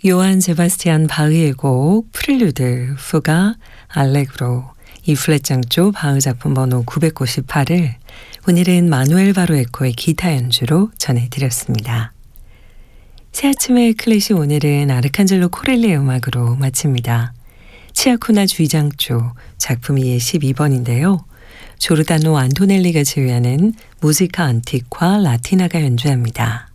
요한 세바스티안 바흐의 곡 프렐류드, 푸가, 알레그로, 이 플랫장조 바흐 작품 번호 998을 오늘은 마누엘 바로에코의 기타 연주로 전해드렸습니다. 새 아침의 클래식 오늘은 아르칸젤로 코렐리의 음악으로 마칩니다. 치아쿠나 주의장조 작품이 12번인데요. 조르다노 안토넬리가 제외하는 무지카 안티과 라티나가 연주합니다.